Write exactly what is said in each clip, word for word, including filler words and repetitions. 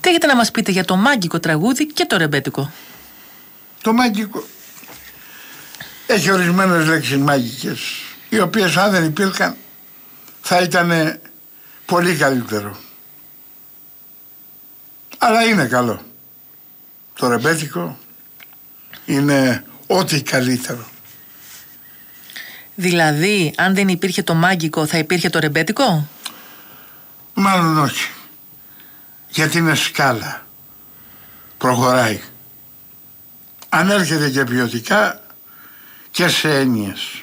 Τι έχετε να μας πείτε για το μάγκικο τραγούδι και το ρεμπέτικο? Το μάγκικο έχει ορισμένες λέξεις μάγικες, οι οποίες αν δεν υπήρχαν θα ήταν πολύ καλύτερο. Αλλά είναι καλό. Το ρεμπέτικο είναι ό,τι καλύτερο. Δηλαδή, αν δεν υπήρχε το μάγκικο, θα υπήρχε το ρεμπέτικο? Μάλλον όχι. Γιατί είναι σκάλα. Προχωράει. Ανέρχεται και ποιοτικά και σε έννοιες.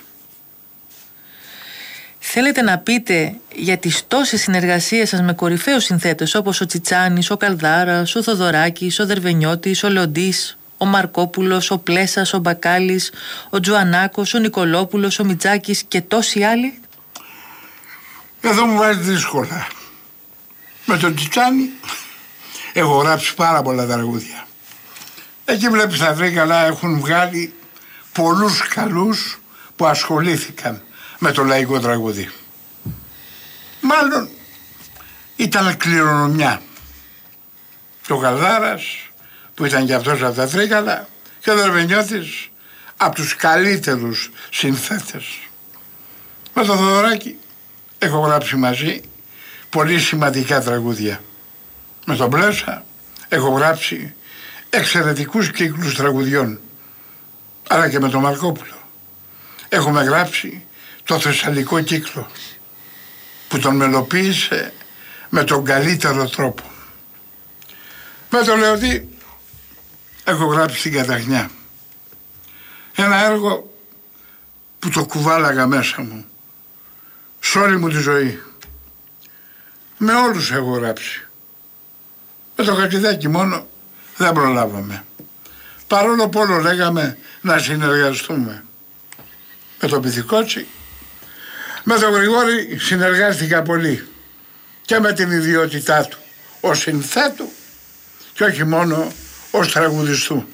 Θέλετε να πείτε για τις τόσες συνεργασίες σας με κορυφαίους συνθέτες όπως ο Τσιτσάνης, ο Καλδάρας, ο Θοδωράκης, ο Δερβενιώτης, ο Λοντής, ο Μαρκόπουλος, ο Πλέσας, ο Μπακάλης, ο Τζουανάκος, ο Νικολόπουλος, ο Μιτζάκης και τόσοι άλλοι? Εδώ μου βάζει δύσκολα. Με τον Τσιτσάνη έχω γράψει πάρα πολλά τραγούδια. Εκεί βλέπεις τα Τρίκαλα έχουν βγάλει πολλούς καλούς που ασχολήθηκαν με το λαϊκό τραγούδι. Μάλλον ήταν κληρονομιά. Και ο Καλδάρας που ήταν και αυτός από τα Τρίκαλα και ο Δερβενιώτης από τους καλύτερους συνθέτες. Με το Θοδωράκη έχω γράψει μαζί πολύ σημαντικά τραγούδια. Με τον Πλέσα έχω γράψει εξαιρετικούς κύκλους τραγουδιών. Αλλά και με τον Μαρκόπουλο έχουμε γράψει το Θεσσαλικό κύκλο που τον μελοποίησε με τον καλύτερο τρόπο. Με τον Λεωτή έχω γράψει την Καταχνιά. Ένα έργο που το κουβάλαγα μέσα μου σ' όλη μου τη ζωή. Με όλους έχω γράψει. Με το Χατζηδάκη μόνο δεν προλάβαμε. Παρόλο που όλο λέγαμε να συνεργαστούμε. Με τον Πυθικότσι, με τον Γρηγόρη συνεργάστηκα πολύ. Και με την ιδιότητά του ως συνθέτου και όχι μόνο ως τραγουδιστού.